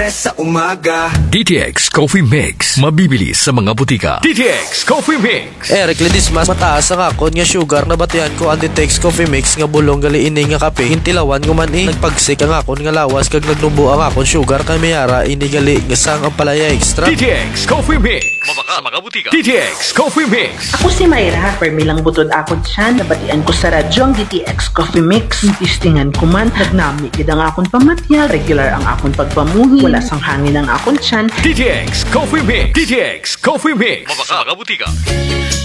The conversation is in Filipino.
3 sa umaga. DTX Coffee Mix. Mabibili sa mga butika. DTX Coffee Mix. Eric Ledismas, mataas ang akon nga sugar na batihan ko ang DTX Coffee Mix nga bulong gali ini nga kape. Hintilawan ko man nagpagsik ang akon nga lawas kag nagnubo ang akon sugar kay mayara ini gali nga sang ang palaya extra. DTX Coffee Mix. Mabaka sa mga butika. DTX Coffee Mix. Ako si Mayra, permilang butod akon siya, nabatian ko sa radyo ang DTX Coffee Mix. Tistingan ko man, nagnami gid ang akon pamatya, regular ang akon pagpamuhi, wala sang hangin ang akon tiyan. DTX Coffee Mix. DTX Coffee Mix. Mabaka sa mga butika.